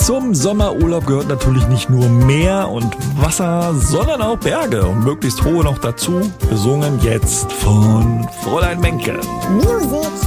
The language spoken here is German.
Zum Sommerurlaub gehört natürlich nicht nur Meer und Wasser, sondern auch Berge und möglichst hohe noch dazu. Besungen jetzt von Fräulein Menke. Music.